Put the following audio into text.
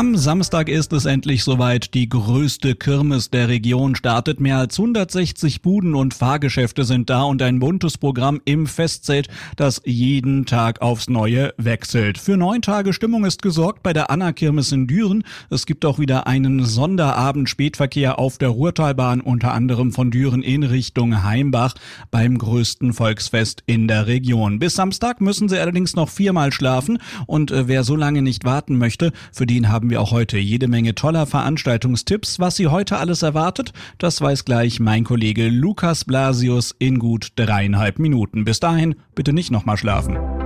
Am Samstag ist es endlich soweit. Die größte Kirmes der Region startet. Mehr als 160 Buden und Fahrgeschäfte sind da und ein buntes Programm im Festzelt, das jeden Tag aufs Neue wechselt. Für 9 Tage Stimmung ist gesorgt bei der Anna-Kirmes in Düren. Es gibt auch wieder einen Sonderabend-Spätverkehr auf der Ruhrtalbahn, unter anderem von Düren in Richtung Heimbach beim größten Volksfest in der Region. Bis Samstag müssen sie allerdings noch 4-mal schlafen und wer so lange nicht warten möchte, für den haben wir auch heute jede Menge toller Veranstaltungstipps. Was Sie heute alles erwartet, das weiß gleich mein Kollege Lukas Blasius in gut 3,5 Minuten. Bis dahin bitte nicht nochmal schlafen.